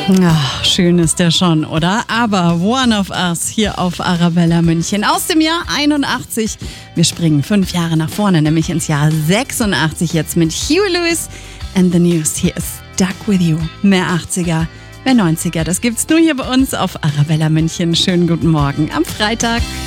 Ach, schön ist der schon, oder? Aber One of Us hier auf Arabella München aus dem Jahr 81. Wir springen 5 Jahre nach vorne, nämlich ins Jahr 86 jetzt mit Huey Lewis and the News. Hier ist Stuck With You. Mehr 80er, mehr 90er. Das gibt's nur hier bei uns auf Arabella München. Schönen guten Morgen am Freitag.